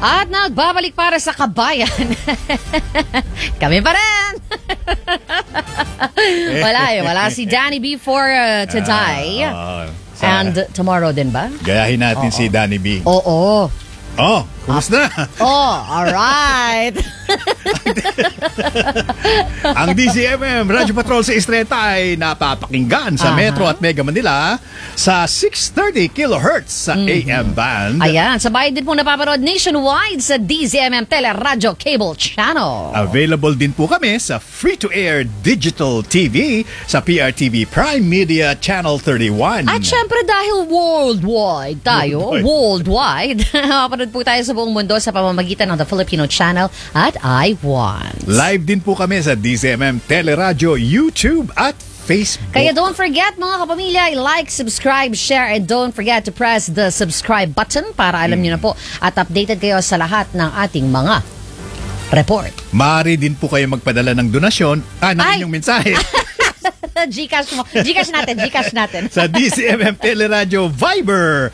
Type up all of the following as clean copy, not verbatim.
At nagbabalik para sa kabayan. Kami pa rin. Wala si Danny B for today. And tomorrow din ba? Gayahin natin si Danny B. Oo. Oh, kumusta? Alright. Ang DZMM Radyo Patrol sa Estreta ay napapakinggan sa Metro at Mega Manila sa 630 kHz sa AM band. Ayan, sabay din po napapanood nationwide sa DZMM Teleradyo Cable Channel. Available din po kami sa free-to-air digital TV sa PRTV Prime Media Channel 31. At syempre dahil worldwide tayo, worldwide, mapanood po tayo sa buong mundo sa pamamagitan ng The Filipino Channel at I1. Live din po kami sa DZMM Teleradyo, YouTube at Facebook. Kaya don't forget mga kapamilya, like, subscribe, share, and don't forget to press the subscribe button para alam nyo na po at updated kayo sa lahat ng ating mga report. Maaari din po kayo magpadala ng donasyon ng inyong mensahe. Gcash mo. Gcash natin. Sa DZMM Teleradyo Viber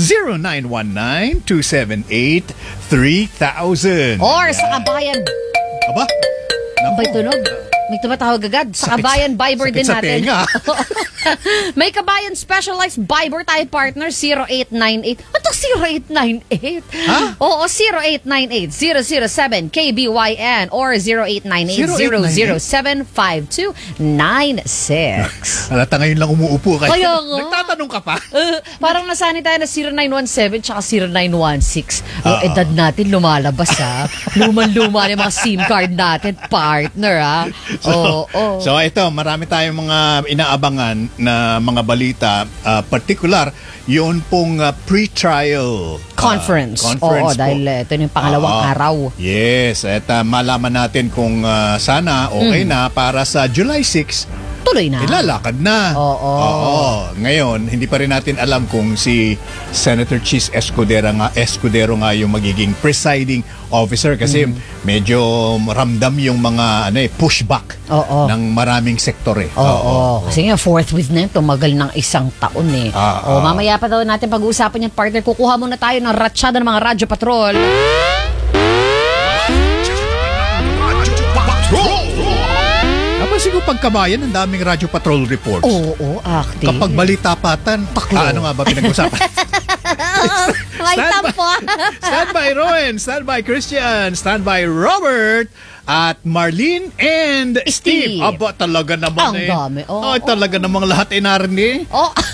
0919-278-3000. Or sa kabayan. Aba? May tunog. May tumatawag agad. Sa kabayan Viber din natin. May kabayan specialized Viber tayo partner 0898. Ano 0898? Ha? Oo, 0898-007 KBYN or 0898-007-5296. Alata ngayon lang umuupo kayo. Kaya nga. Nagtatanong ka pa? Parang nasanay tayo na 0917 tsaka 0916. Yung edad natin lumalabas ha. Luman-luma yung mga SIM card natin, partner ha. So ito, marami tayong mga inaabangan na mga balita, particular yun pong pre-trial conference. Oo, dahil ito yung pangalawang araw. Yes, at malaman natin kung sana okay na para sa July 6 tuloy na. Ilalakad na. Oo. Ngayon, hindi pa rin natin alam kung si Senator Chis Escudero nga yung magiging presiding officer kasi medyo ramdam yung mga pushback ng maraming sektor Kasi nga forthwith na yun, tumagal ng isang taon mamaya pa daw natin pag-uusapan yung partner. Kukuha muna tayo ng ratsyada ng mga Radyo Patrol. Napansin ko pagkabayan, ang daming Radyo Patrol reports. Oo, active. Kapag balitapatan, ano nga ba pinag-usapan? Stand by Rowan, stand by Christian, stand by Robert, at Marlene and Steve. Aba, talaga naman ang dami. Talaga namang lahat narinig.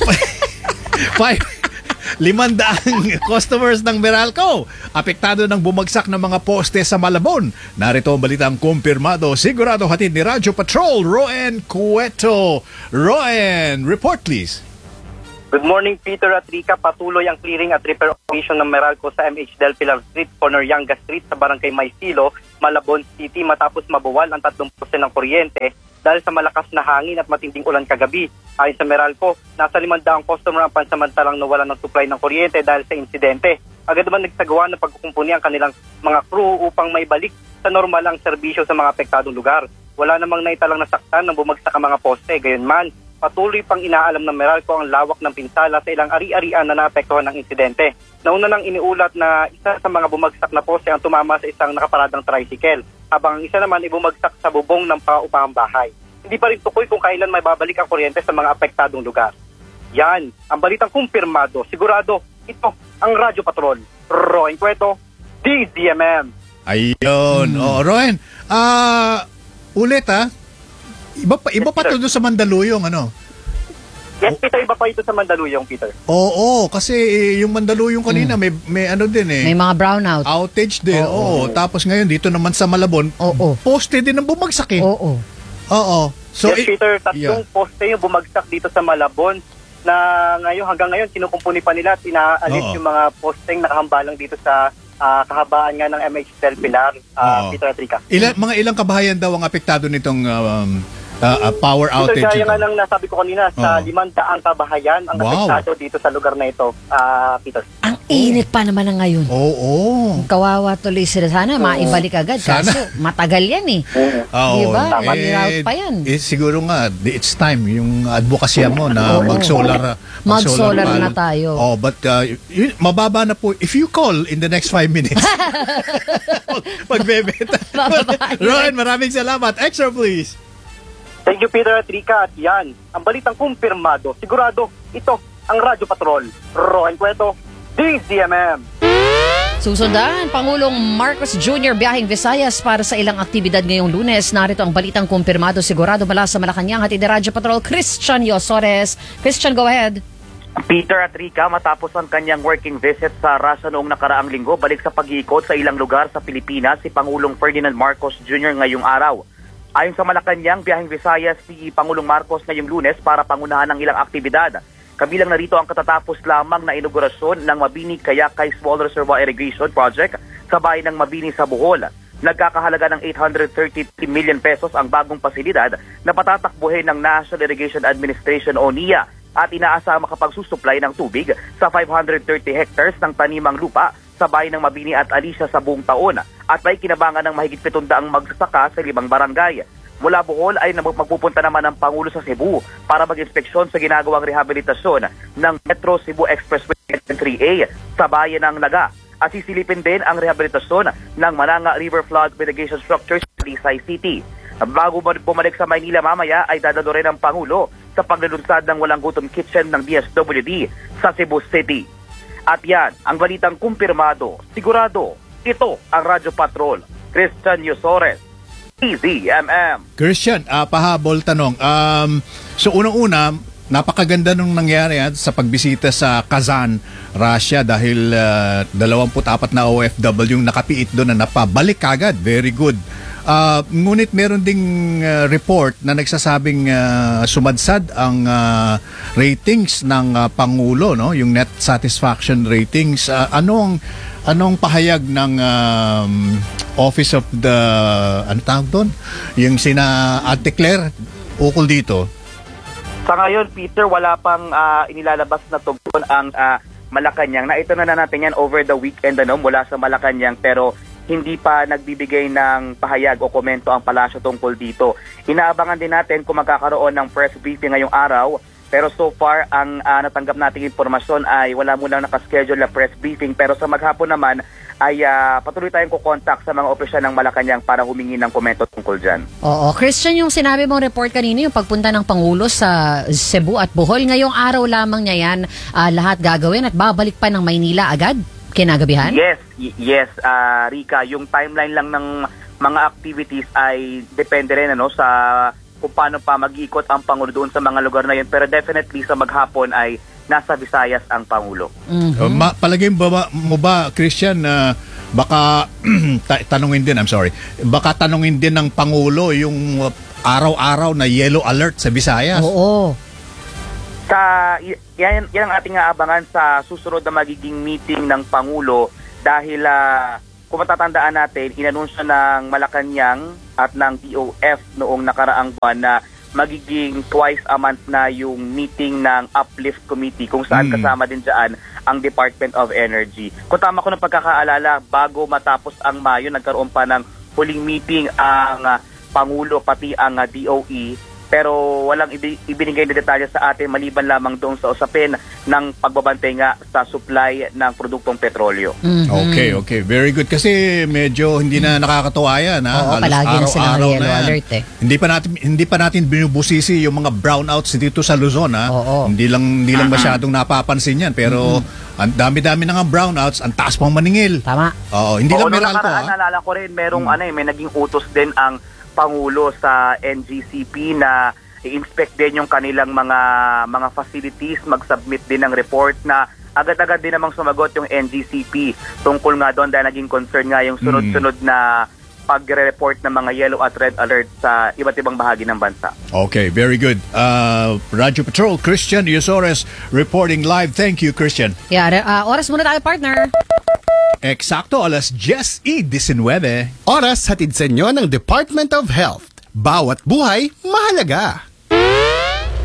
500 customers ng Meralco apektado ng bumagsak ng mga poste sa Malabon. Narito ang balitang kumpirmado, sigurado hatid ni Radyo Patrol Roen Cueto. Roen, report please. Good morning, Peter at Rica. Patuloy ang clearing at repair operation ng Meralco sa MH Del Pilar Street, corner Yanga Street sa Barangay Maysilo, Malabon City matapos mabuwal ang 30% ng kuryente dahil sa malakas na hangin at matinding ulan kagabi. Ayon sa Meralco, nasa 500 customer ang pansamantalang nawalan ng supply ng kuryente dahil sa insidente. Agad naman nagsagawa ng pagkukumpuni ang kanilang mga crew upang may balik sa normal ang serbisyo sa mga apektadong lugar. Wala namang naitalang nasaktan ng bumagsak ang mga poste. Gayunman, patuloy pang inaalam ng Meralco ang lawak ng pinsala sa ilang ari-arian na naapektuhan ng insidente. Nauna nang iniulat na isa sa mga bumagsak na poste ang tumama sa isang nakaparadang tricycle, habang ang isa naman ay bumagsak sa bubong ng paupahang bahay. Hindi pa rin tukoy kung kailan may babalik ang kuryente sa mga apektadong lugar. Yan, ang balitang kumpirmado. Sigurado, ito ang Radyo Patrol. Roen Cueto, DZMM. Ayun. Roen, ulit Iba pa to doon sa Mandaluyong, Yes, Peter, iba pa ito sa Mandaluyong, Peter. Oo, kasi yung Mandaluyong kanina may din may mga brownout. Outage din. Tapos ngayon dito naman sa Malabon, poste din ang bumagsak Oo. So, yes, Peter, tatlong poste yung bumagsak dito sa Malabon na hanggang ngayon kinukumpuni pa nila at inaalis yung mga posteng nakahambalang dito sa kahabaan nga ng MH Del Pilar, Peter at Rica. Mga ilang kabahayan daw ang apektado nitong power outage? Peter, gaya nga ng nasabi ko kanina, sa 500 kabahayan ang apektado dito sa lugar na ito, Peter. Ang Init pa naman na ngayon. Oo. Kawawa tuloy sila. Sana maibalik agad. Sana. Kaso matagal yan eh. Oo. Diba? Tama. Reroute pa yan. Siguro nga, it's time yung advokasya mo na mag-solar. Mag-solar na panel. tayo. Oh, but mababa na po. If you call in the next 5 minutes, magbebenta. Bababa yun. Ron, maraming salamat. Extra please. Thank you, Peter at Rika. At yan, ang balitang kumpirmado. Sigurado, ito ang Radyo Patrol. Rohan Cueto, DZMM. Susundan, Pangulong Marcos Jr. biyaheng Visayas para sa ilang aktibidad ngayong Lunes. Narito ang balitang kumpirmado sigurado mula sa Malacanang. Hatid ni Radyo Patrol, Christian Yosores. Christian, go ahead. Peter at Rika, matapos ang kanyang working visit sa Russia noong nakaraang linggo, balik sa pag-iikot sa ilang lugar sa Pilipinas si Pangulong Ferdinand Marcos Jr. ngayong araw. Ayon sa Malacanang, biyaheng Visayas si Pangulong Marcos ngayong Lunes para pangunahan ng ilang aktibidad. Kabilang narito ang katatapos lamang na inaugurasyon ng Mabini Kayakay Small Reservoir Irrigation Project sa bayan ng Mabini sa Bohol. Nagkakahalaga ng 833 million pesos ang bagong pasilidad na patatakbuhin ng National Irrigation Administration o NIA at inaasama makapagsusupply ng tubig sa 530 hectares ng tanimang lupa sa bayan ng Mabini at Alicia sa buong taon at may kinabangan ng mahigit 700 magsasaka sa 5 barangay. Mula Bohol ay magpupunta naman ang Pangulo sa Cebu para mag-inspeksyon sa ginagawang rehabilitasyon ng Metro Cebu Expressway 3A sa bayan ng Naga. At sisilipin din ang rehabilitasyon ng Mananga River Flood Mitigation Structures sa Lisay City. Bago bumalik sa Maynila mamaya ay dadalo rin ang Pangulo sa paglulunsad ng Walang Gutom Kitchen ng DSWD sa Cebu City. At yan, ang balitang kumpirmado, sigurado, ito ang Radyo Patrol, Christian Yosores, DZMM. Christian, pahabol tanong. So unang-una, napakaganda nung nangyari sa pagbisita sa Kazan, Russia dahil 24 na OFW yung nakapiit doon na napabalik agad. Very good. Ngunit meron ding report na nagsasabing sumadsad ang ratings ng Pangulo, no? Yung net satisfaction ratings. Anong pahayag ng Office of the ano tawag doon? Yung sina Ate Claire ukol dito. Sa ngayon, Peter, wala pang inilalabas na tugon ang Malacanang. Naito na natin yan over the weekend mula sa Malacanang pero hindi pa nagbibigay ng pahayag o komento ang palasyo tungkol dito. Inaabangan din natin kung magkakaroon ng press briefing ngayong araw. Pero so far, ang natanggap nating impormasyon ay wala munang nakaschedule na press briefing. Pero sa maghapon naman ay patuloy tayong kukontak sa mga opisyal ng Malacanang para humingi ng komento tungkol dyan. Oo, Christian, yung sinabi mong report kanina, yung pagpunta ng Pangulo sa Cebu at Bohol, ngayong araw lamang niya yan lahat gagawin at babalik pa ng Maynila agad? Kinagabihan? Yes, Rika, yung timeline lang ng mga activities ay depende rin sa kung paano pa mag-ikot ang Pangulo doon sa mga lugar na yun. Pero definitely sa maghapon ay nasa Visayas ang Pangulo. Mm-hmm. Palagay mo ba, Christian, baka tanungin din, baka tanungin din ng Pangulo yung araw-araw na yellow alert sa Visayas? Oo. Yan ang ating aabangan sa susunod na magiging meeting ng Pangulo dahil kung matatandaan natin, inanunsyo ng Malacanang at ng DOF noong nakaraang buwan na magiging twice a month na yung meeting ng Uplift Committee kung saan kasama din dyan ang Department of Energy. Kung tama ko ng pagkakaalala, bago matapos ang Mayo, nagkaroon pa ng huling meeting ang Pangulo pati ang DOE. Pero walang ibinigay na detalye sa atin maliban lamang doon sa usapin ng pagbabantay nga sa supply ng produktong petrolyo. Mm-hmm. Okay. Very good. Kasi medyo hindi na nakakatuwa yan. Oo, palagi na silang yellow alert eh. Hindi pa natin binubusisi yung mga brownouts dito sa Luzon. Oo. Hindi lang masyadong napapansin yan. Pero ang dami-dami na nga brownouts, ang taas pang maningil. Tama. Oo, hindi lang Meralco. Naalala ko rin, merong may naging utos din ang Pangulo sa NGCP na i-inspect din yung kanilang mga facilities, mag-submit din ng report na agad-agad din namang sumagot yung NGCP tungkol nga doon dahil naging concern nga yung sunod-sunod na pag-report ng mga yellow at red alert sa iba't ibang bahagi ng bansa. Okay, very good. Radyo Patrol, Christian Yosores reporting live. Thank you, Christian. Yeah, oras muna tayo, partner. Eksakto, alas 10:19. Oras hatid sa inyo ng Department of Health. Bawat buhay, mahalaga.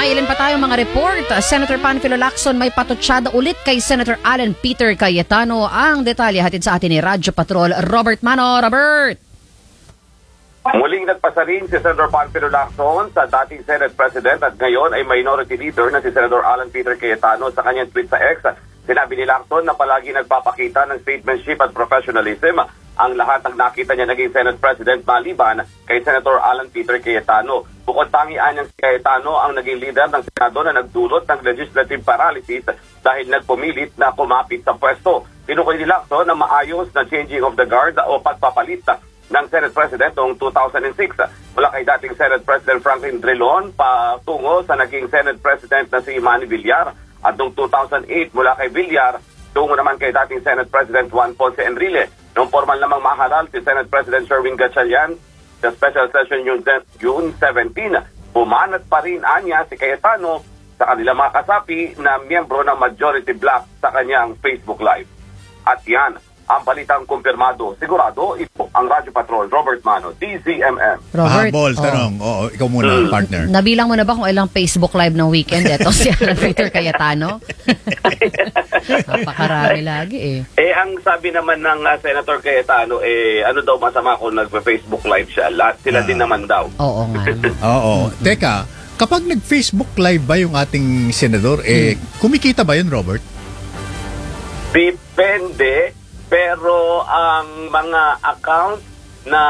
May ilan pa tayong mga report. Senator Panfilo Lacson may patutsyada ulit kay Senator Alan Peter Cayetano. Ang detalye hatid sa atin ni Radyo Patrol Robert Mano. Robert! Muling nagpasarin si Senator Panfilo Lacson sa dating Senate President at ngayon ay minority leader na si Senator Alan Peter Cayetano. Sa kanyang tweet sa X, sinabi ni Lacson na palagi nagpapakita ng statesmanship at professionalism ang lahat ng nakita niya naging Senate President maliban kay Senator Alan Peter Cayetano. Bukod tangian niyang si Cayetano ang naging leader ng Senado na nagdulot ng legislative paralysis dahil nagpumilit na kumapit sa pwesto. Tinukoy ni Lacson na maayos na changing of the guard o pagpapalit ng Senate President noong 2006 mula kay dating Senate President Franklin Drilon patungo sa naging Senate President na si Manny Villar at noong 2008 mula kay Villar tungo naman kay dating Senate President Juan Ponce Enrile. Noong formal namang mahalal si Senate President Sherwin Gatchalian sa special session June 17, pumanat pa rin anya si Cayetano sa kanilang mga kasapi na miyembro ng majority bloc sa kanyang Facebook Live. At yan ang balitang kumpirmado. Sigurado, ito ang Radyo Patrol, Robert Mano, DZMM. Robert, Ball, tanong. Oo, ikaw muna, partner. Nabilang mo na ba kung ilang Facebook Live ng weekend? Ito si Alan Peter Cayetano. Napakarami lagi ang sabi naman ng Senator Cayetano, ano daw masama kung nagpa-Facebook Live siya? Lahat sila din naman daw. Oo nga. Oo. Teka, kapag nag-Facebook Live ba yung ating senador, kumikita ba yun, Robert? Depende. Pero ang mga account na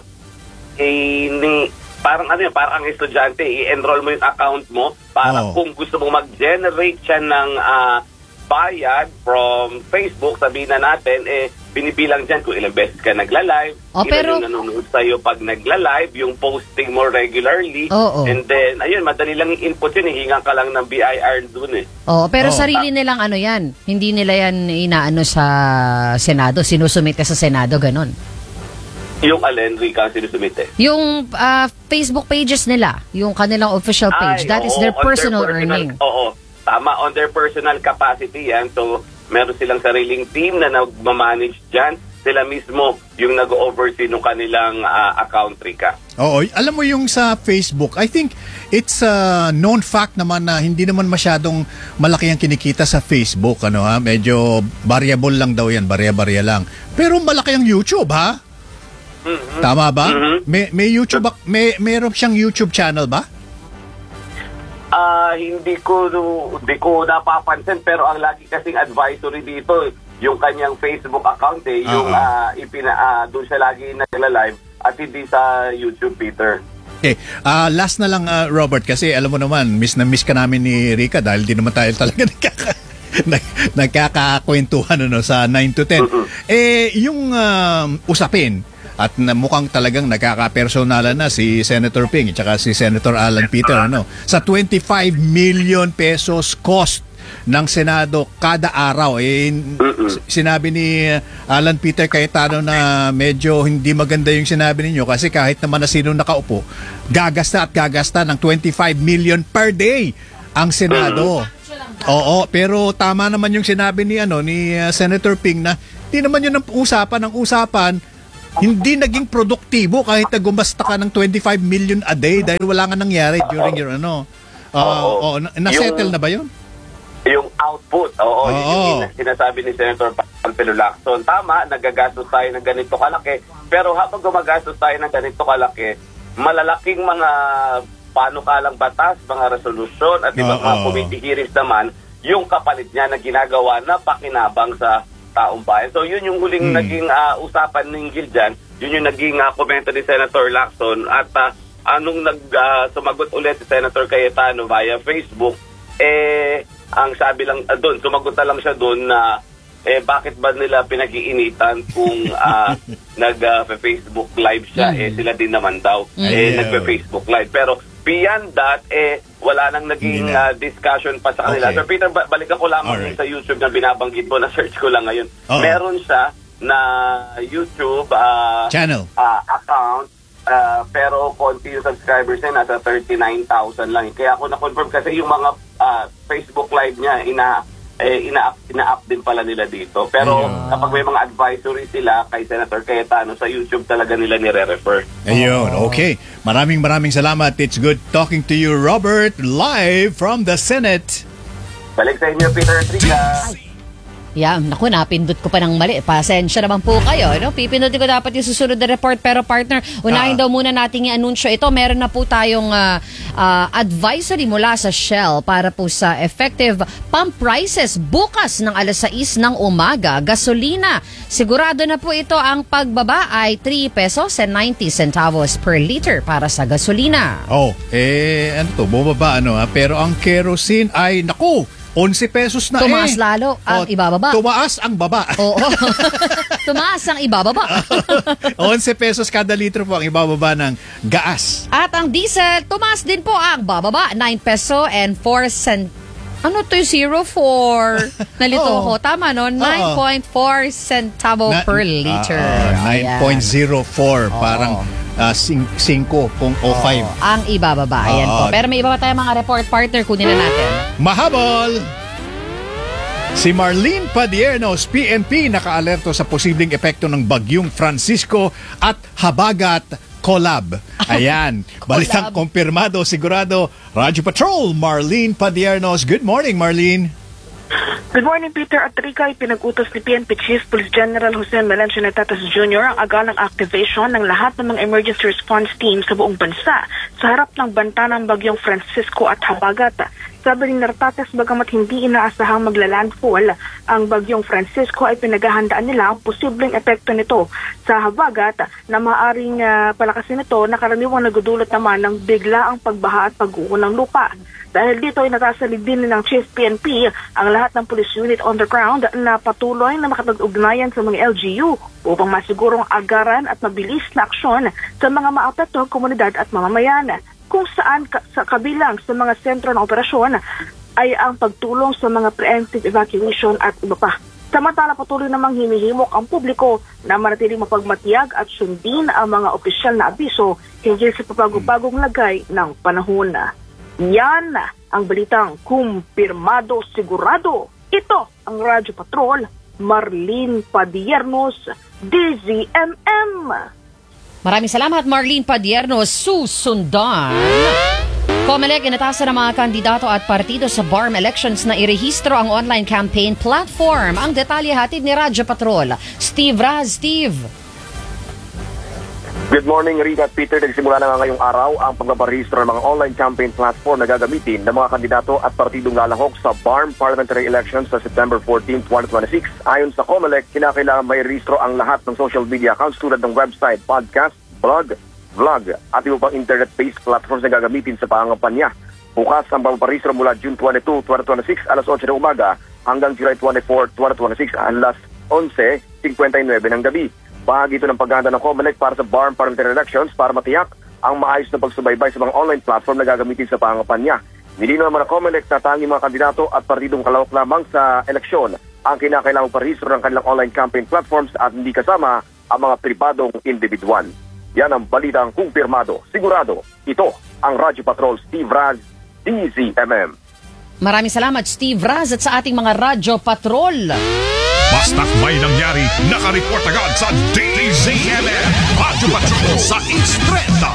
parang parang estudyante, i-enroll mo yung account mo para kung gusto mo mag-generate siya ng bayad from Facebook, sabihin na natin, binibilang dyan kung ilang beses ka nagla-live, pero yung nanonood sa'yo pag nagla-live, yung posting mo regularly, and then, ayun, madali lang i-input yun, hingan ka lang ng BIR dun pero sarili nilang yan, hindi nila yan inaano sa Senado, sinusumite sa Senado, ganon. Yung alin, Rica, sinusumite? Yung Facebook pages nila, yung kanilang official page, that is their personal earning. Oo. Tama, on their personal capacity yan. So, meron silang sariling team na nag-manage dyan. Sila mismo yung nag-oversee ng kanilang account, Rika. Oo, alam mo yung sa Facebook, I think it's a known fact naman na hindi naman masyadong malaki ang kinikita sa Facebook. Medyo variable lang daw yan, barya-barya lang. Pero malaki ang YouTube, ha? Mm-hmm. Tama ba? Mm-hmm. May YouTube, mayroon siyang YouTube channel ba? Hindi ko napapansin, pero ang lagi kasing advisory dito yung kanyang Facebook account yung doon siya lagi nagla-live at hindi sa YouTube, Peter. Okay, last na lang Robert, kasi alam mo naman miss ka namin ni Rica dahil di naman tayo talaga nagkakakwentuhan sa 9 to 10. Yung usapin at mukhang talagang nagkakapersonalan na si Senator Ping at saka si Senator Alan Peter sa 25 million pesos cost ng Senado kada araw. Sinabi ni Alan Peter Cayetano na medyo hindi maganda yung sinabi ninyo kasi kahit naman na sino nakaupo, gagasta ng 25 million per day ang Senado. Oo, pero tama naman yung sinabi ni Senator Ping na hindi naman yun ang usapan. Hindi naging produktibo kahit na gumasta ka ng 25 million a day dahil wala nga nangyari during your na-settle na ba yun? Yung output, yun yung sinasabi ni Senator Panfilo Lacson. Tama, nagagastos tayo ng ganito kalaki, pero habang gumagastos tayo ng ganito kalaki, malalaking mga panukalang batas, mga resolusyon at ibang mga committee hearings naman, yung kapalit niya na ginagawa na pakinabang sa taong bayan. So yun yung huling naging usapan ninggil dyan, yun yung naging komento ni Senator Lacson at anong sumagot ulit si Senator Cayetano via Facebook, ang sabi lang doon, sumagot na lang siya doon na bakit ba nila pinag-iinitan kung nag-Facebook live siya, sila din naman daw nag-Facebook live. Pero beyond that, wala nang naging discussion pa sa kanila. Okay. So Peter, balikan ko lamang sa YouTube na binabanggit mo, na search ko lang ngayon. Meron siya na YouTube channel account, pero konti yung subscribers niya, nasa 39,000 lang. Kaya ako na-confirm kasi yung mga Facebook live niya, ina-up din pala nila dito. Pero kapag may mga advisory sila kay Senator Cayetano, sa YouTube talaga nila nire-refer. Ayun, okay. Maraming salamat. It's good talking to you, Robert, live from the Senate. Balik sa inyo, Peter Enrica. Yan, naku, napindot ko pa ng mali. Pasensya naman po kayo. No? Pipindutin ko dapat yung susunod na report. Pero partner, unahin daw muna nating i-anunsyo ito. Meron na po tayong advisory mula sa Shell para po sa effective pump prices bukas ng alas 6 ng umaga. Gasolina, sigurado na po ito ang pagbaba ay 3 pesos and 90 centavos per liter para sa gasolina. Ano to, bumaba pero ang kerosene ay, naku, 11 pesos na Tumaas lalo ang ibababa. Tumaas ang baba. Oo. Tumaas ang ibababa. 11 pesos kada litro po ang ibababa ng gas. At ang diesel, tumaas din po ang bababa. 9 peso and 4 cent. Ano to yung 04? Nalito ko. Tama, no? 9.4 centavo per liter. 9.04. Parang 5 kung 05. Ang ibababa. Ayan po. Pero may iba pa tayong mga report partner. Kunin na natin. Mahabol! Si Marlene Padiernos, PNP, nakaalerto sa posibleng epekto ng bagyong Francisco at Habagat Collab. Ayan, balitang kumpirmado, sigurado. Radyo Patrol, Marlene Padiernos. Good morning, Marlene. Good morning, Peter at Rica. Ipinag-utos ni PNP Chief Police General Jose Melencio Natatas Jr. ang agalang activation ng lahat ng mga emergency response team sa buong bansa sa harap ng banta ng bagyong Francisco at Habagat. Sabi ni Natatas, bagamat hindi inaasahang maglalandfall ang bagyong Francisco, ay pinaghahandaan nila ang posibleng epekto nito sa Habagat na maaaring palakasin ito na karaniwang nagdudulot naman ng biglaang pagbaha at pag-uho ng lupa. Dahil dito ay natasalig din ng Chief PNP ang lahat ng police unit on the ground na patuloy na makapag-ugnayan sa mga LGU upang masigurong agaran at mabilis na aksyon sa mga maapektong komunidad at mamamayan. Kung saan sa kabilang sa mga sentro ng operasyon ay ang pagtulong sa mga preemptive evacuation at iba pa. Samantala, patuloy namang hinihimok ang publiko na manatiling mapagmatiyag at sundin ang mga opisyal na abiso hinggil sa papagubagong lagay ng panahon. Yan ang balitang kumpirmado sigurado. Ito ang Radyo Patrol, Marlene Padiernos, DZMM. Maraming salamat, Marlene Padiernos. Susundan. COMELEC inatasan ng mga kandidato at partido sa BARM elections na irehistro ang online campaign platform. Ang detalye hatid ni Radyo Patrol. Steve Raz. Steve. Good morning, Rika at Peter. Nagsimula na nga ngayong araw ang pagpaparehistro ng mga online campaign platform na gagamitin ng mga kandidato at partidong lalahok sa BARM parliamentary elections sa September 14, 2026. Ayon sa COMELEC, kinakailangan may rehistro ang lahat ng social media accounts tulad ng website, podcast, blog, vlog at iba pang internet-based platforms na gagamitin sa pangangampanya. Bukas ang pagpaparehistro mula June 22, 2026 alas 8 ng umaga hanggang July 24, 2026 alas 11:59 ng gabi. Bahagi ito ng paghahanda ng COMELEC para sa BARM parliamentary elections para matiyak ang maayos na pagsubaybay sa mga online platform na gagamitin sa pangangampanya. Nilinaw naman ng COMELEC na tanging mga kandidato at partidong kalawak lamang sa eleksyon ang kinakailangang parehistro ng kanilang online campaign platforms at hindi kasama ang mga pribadong individual. Yan ang balitang kumpirmado. Sigurado, ito ang Radyo Patrol, Steve Raz, DZMM. Maraming salamat, Steve Raz, at sa ating mga Radyo Patrol. Basta't may nangyari, nakareport agad sa DZMM. Radyo Patrol sa X30.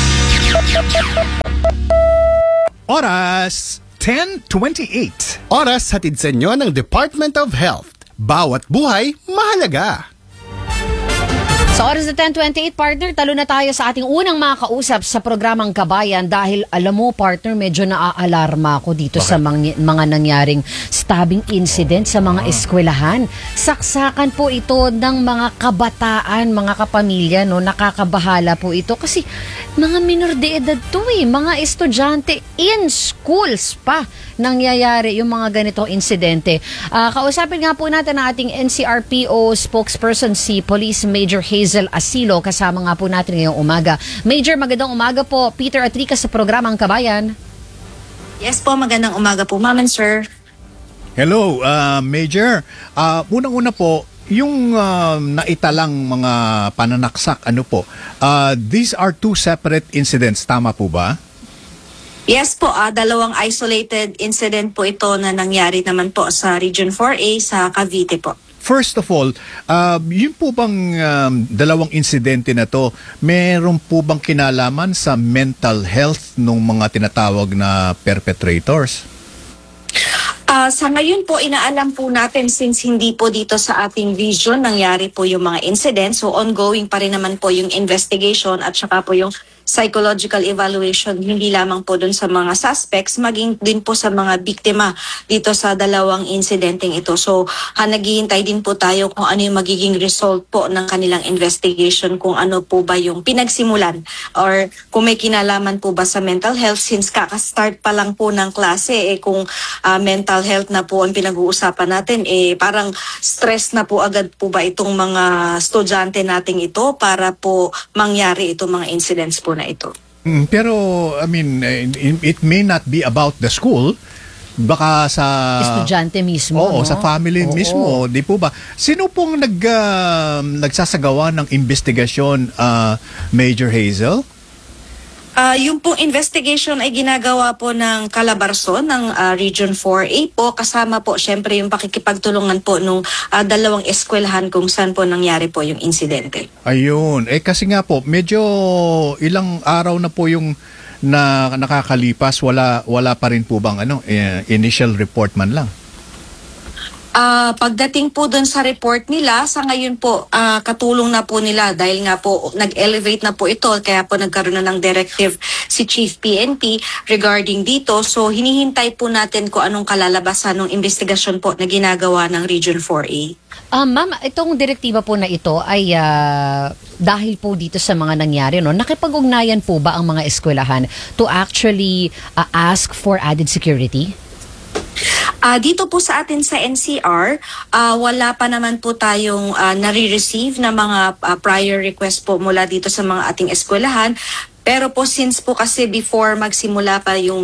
Oras, 10:28. Oras hatid sa inyo ng Department of Health. Bawat buhay, mahalaga. Sa oras na 10:28, partner, talo na tayo sa ating unang makakausap sa programang Kabayan dahil alam mo, partner, medyo naaalarma ako dito sa mga nangyaring stabbing incident sa mga eskwelahan. Saksakan po ito ng mga kabataan, mga kapamilya, no? Nakakabahala po ito kasi mga minor de edad to mga estudyante in schools pa nangyayari yung mga ganitong insidente. Kausapin nga po natin ang ating NCRPO spokesperson si Police Major Hazel Asilo. Kasama nga po natin ngayong umaga. Major, magandang umaga po. Peter at Rica sa programang Kabayan. Yes po, magandang umaga po, ma'am and sir. Hello, Major. Unang-una po, yung naitalang mga pananaksak, these are two separate incidents, tama po ba? Yes po, dalawang isolated incident po ito na nangyari naman po sa Region 4A sa Cavite po. First of all, yun po bang dalawang insidente na to, meron po bang kinalaman sa mental health ng mga tinatawag na perpetrators? Sa ngayon po, inaalam po natin since hindi po dito sa ating vision nangyari po yung mga incidents. So ongoing pa rin naman po yung investigation at saka po yung psychological evaluation, hindi lamang po dun sa mga suspects, maging din po sa mga biktima dito sa dalawang insidenteng ito. So naghihintay din po tayo kung ano yung magiging result po ng kanilang investigation, kung ano po ba yung pinagsimulan or kung may kinalaman po ba sa mental health since kaka-start pa lang po ng klase. Kung mental health na po ang pinag-uusapan natin, parang stress na po agad po ba itong mga estudyante nating ito para po mangyari itong mga incidents po na ito. Pero, I mean, it may not be about the school. Baka sa estudyante mismo. Oo, no? sa family mismo, di po ba? Sino pong nagsasagawa ng investigasyon, Major Hazel? Yung pong investigation ay ginagawa po ng Calabarzon ng Region 4A po, kasama po syempre yung pakikipagtulungan po nung dalawang eskwelahan kung saan po nangyari po yung insidente. Ayun, kasi nga po medyo ilang araw na po yung nakakalipas, wala pa rin po bang initial report man lang. Pagdating po dun sa report nila, sa ngayon po, katulong na po nila dahil nga po nag-elevate na po ito, kaya po nagkaroon na ng directive si Chief PNP regarding dito. So hinihintay po natin kung anong kalalabasan ng investigasyon po na ginagawa ng Region 4A. Ma'am, itong direktiba po na ito ay dahil po dito sa mga nangyari, no? Nakipag-ugnayan po ba ang mga eskwelahan to actually ask for added security? Dito po sa atin sa NCR, wala pa naman po tayong nare-receive na mga prior request po mula dito sa mga ating eskwelahan. Pero po since po kasi before magsimula pa yung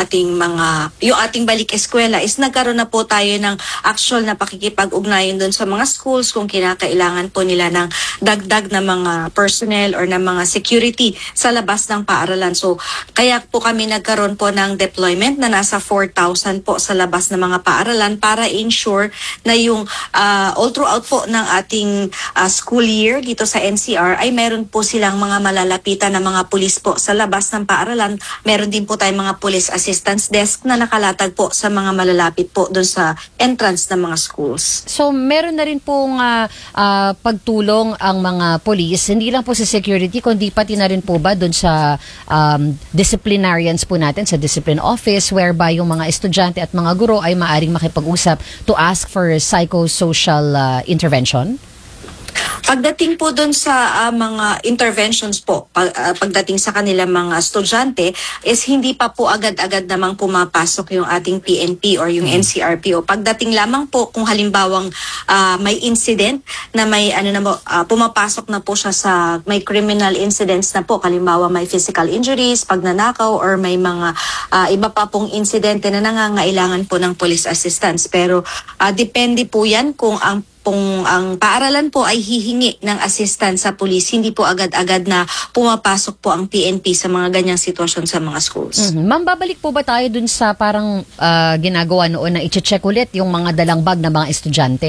ating balik eskwela is nagkaroon na po tayo ng actual na pakikipag-ugnayan doon sa mga schools kung kinakailangan po nila ng dagdag na mga personnel or na mga security sa labas ng paaralan. So kaya po kami nagkaroon po ng deployment na nasa 4,000 po sa labas ng mga paaralan para ensure na yung all throughout po ng ating school year dito sa NCR ay meron po silang mga malalapitan na mga pulis po sa labas ng paaralan. Meron din po tayong mga police assistance desk na nakalatag po sa mga malalapit po doon sa entrance ng mga schools. So meron na rin pong pagtulong ang mga police, hindi lang po sa security, kundi pati na rin po ba doon sa disciplinarians po natin, sa discipline office, whereby yung mga estudyante at mga guro ay maaring makipag-usap to ask for psychosocial intervention? Pagdating po doon sa mga interventions po, pagdating sa kanilang mga estudyante, is hindi pa po agad-agad namang pumapasok yung ating PNP or yung NCRPO. Pagdating lamang po kung halimbawang may incident na may pumapasok na po siya sa may criminal incidents na po, halimbawa may physical injuries, pagnanakaw, or may mga iba pa pong insidente na nangangailangan po ng police assistance. Pero depende po yan kung ang paaralan po ay hihingi ng assistance sa police, hindi po agad-agad na pumapasok po ang PNP sa mga ganyang sitwasyon sa mga schools. Ma'am, babalik po ba tayo dun sa parang ginagawa noon na i-check ulit yung mga dalang bag ng mga estudyante?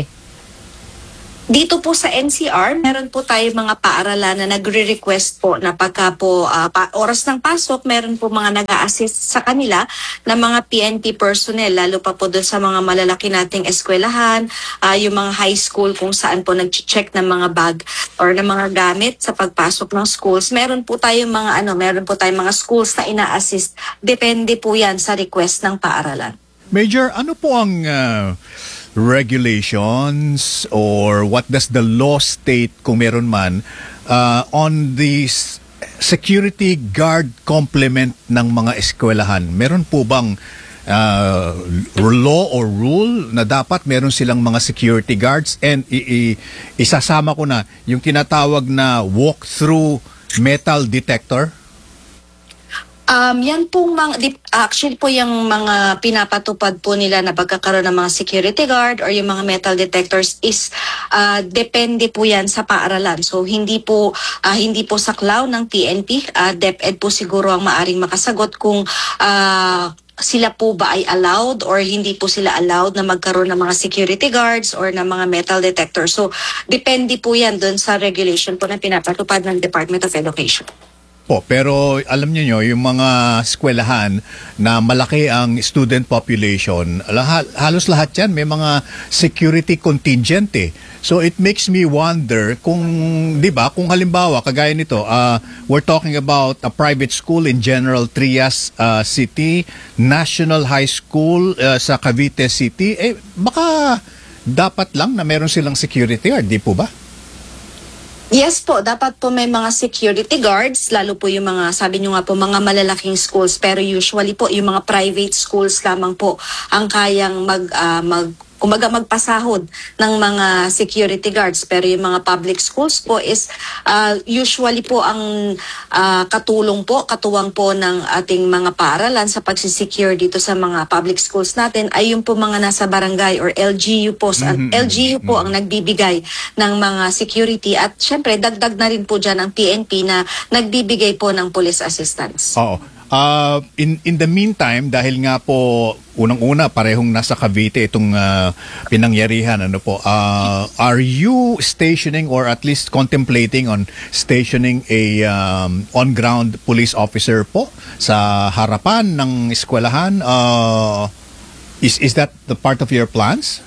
Dito po sa NCR, meron po tayo mga paaralan na nagre-request po na pagka po oras ng pasok, meron po mga nag-a-assist sa kanila na mga PNP personnel, lalo pa po doon sa mga malalaki nating eskwelahan, yung mga high school kung saan po nag-check ng mga bag or ng mga gamit sa pagpasok ng schools. Meron po tayong mga schools na ina-assist. Depende po yan sa request ng paaralan. Major, ano po ang regulations or what does the law state, kung meron man, on the security guard complement ng mga eskwelahan? Meron po bang law or rule na dapat meron silang mga security guards? And isasama ko na yung tinatawag na walk-through metal detector? Yan pong actually po yung mga pinapatupad po nila na pagkakaroon ng mga security guard or yung mga metal detectors is depende po yan sa paaralan. So hindi po saklaw ng PNP, DepEd po siguro ang maaring makasagot kung sila po ba ay allowed or hindi po sila allowed na magkaroon ng mga security guards or ng mga metal detectors. So depende po yan doon sa regulation po na pinapatupad ng Department of Education. Pero alam niyo yung mga eskwelahan na malaki ang student population, halos lahat yan may mga security contingent eh. So it makes me wonder kung, di ba, kung halimbawa kagaya nito, we're talking about a private school in General Trias City, National High School sa Cavite City, baka dapat lang na meron silang security guard, di po ba? Yes po, dapat po may mga security guards, lalo po yung mga, sabi nyo nga po, mga malalaking schools. Pero usually po, yung mga private schools lamang po ang kayang magpasahod ng mga security guards. Pero yung mga public schools po is usually po ang katuwang po ng ating mga paaralan sa pagsisecure dito sa mga public schools natin ay yung po mga nasa barangay or LGU po. LGU po ang nagbibigay ng mga security at syempre dagdag na rin po dyan ang PNP na nagbibigay po ng police assistance. Oo. In the meantime, dahil nga po unang-una parehong nasa Cavite itong pinangyarihan, are you stationing or at least contemplating on stationing a on-ground police officer po sa harapan ng eskwelahan? Is that the part of your plans?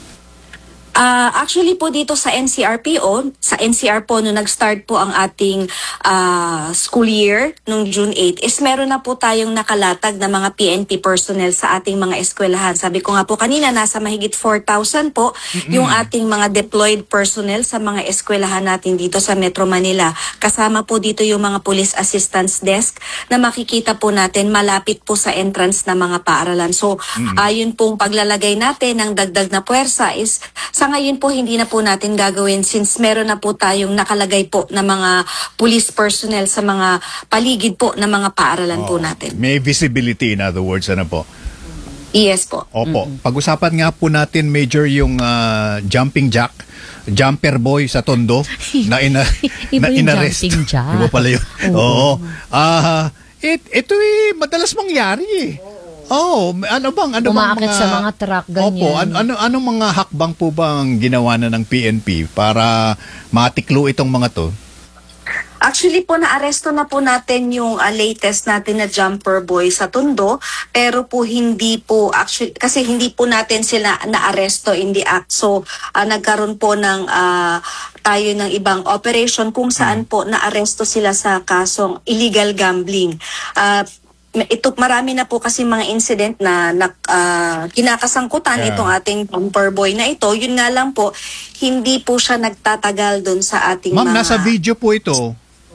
Actually po dito sa NCR po nung nag-start po ang ating school year nung June 8 is meron na po tayong nakalatag na mga PNP personnel sa ating mga eskwelahan. Sabi ko nga po kanina nasa mahigit 4,000 po yung ating mga deployed personnel sa mga eskwelahan natin dito sa Metro Manila. Kasama po dito yung mga police assistance desk na makikita po natin malapit po sa entrance na mga paaralan. So yun pong paglalagay natin ng dagdag na puwersa is sa ngayon po hindi na po natin gagawin since meron na po tayong nakalagay po na mga police personnel sa mga paligid po na mga paaralan po natin. May visibility, in other words, ano po? Yes po. Opo. Pag-usapan nga po natin, Major, yung jumping jack, jumper boy sa Tondo na inarrest. Jumping jack. Iba pala yun. Oo. Ito madalas mangyari eh. Ano umaakit sa mga truck, ganyan. Opo, anong mga hakbang po bang ginawa na ng PNP para matiklo itong mga to? Actually po, naaresto na po natin yung latest natin na jumper boy sa Tondo, pero po hindi po, actually, kasi hindi po natin sila naaresto in the act. So, nagkaroon po ng tayo ng ibang operation kung saan po naaresto sila sa kasong illegal gambling. Marami na po kasi mga incident na kinakasangkutan itong ating jumper boy na ito. Yun nga lang po, hindi po siya nagtatagal doon sa ating Ma'am, nasa video po ito.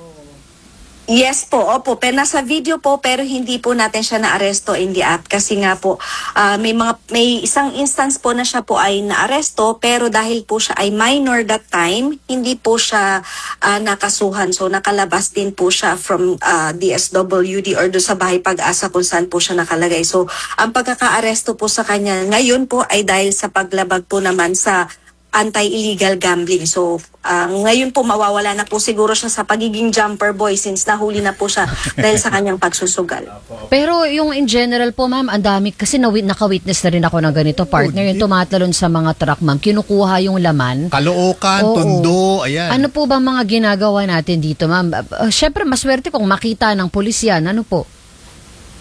Yes po, opo. Pero nasa video po pero hindi po natin siya naaresto in the act kasi nga po may isang instance po na siya po ay naaresto pero dahil po siya ay minor that time, hindi po siya nakasuhan. So nakalabas din po siya from DSWD or do sa Bahay Pag-asa kung saan po siya nakalagay. So ang pagkaka-aresto po sa kanya ngayon po ay dahil sa paglabag po naman sa anti-illegal gambling. So, ngayon po mawawala na po siguro siya sa pagiging jumper boy since nahuli na po siya dahil sa kanyang pagsusugal. Pero yung in general po, ma'am, ang dami, kasi naka-witness na rin ako ng ganito, partner, yung tumatalon sa mga truck, ma'am, kinukuha yung laman. Caloocan, Tondo, ayan. Ano po ba mga ginagawa natin dito, ma'am? Siyempre, maswerte kung makita ng pulis yan. Ano po?